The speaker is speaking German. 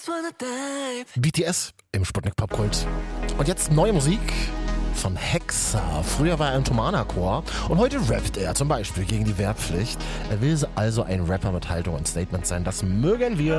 BTS im Sputnik Popkult. Und jetzt neue Musik von Hexa. Früher war er im Tomana-Chor und heute rappt er zum Beispiel gegen die Wehrpflicht. Er will also ein Rapper mit Haltung und Statement sein. Das mögen wir.